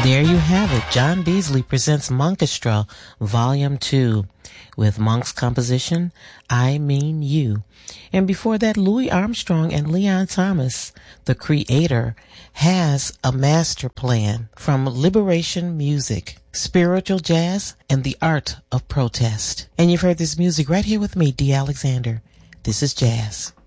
There you have it. John Beasley presents Monkestra, Volume 2, with Monk's composition, I Mean You. And before that, Louis Armstrong and Leon Thomas, the creator, has a master plan from Liberation Music, Spiritual Jazz, and the Art of Protest. And you've heard this music right here with me, Dee Alexander. This is Jazz.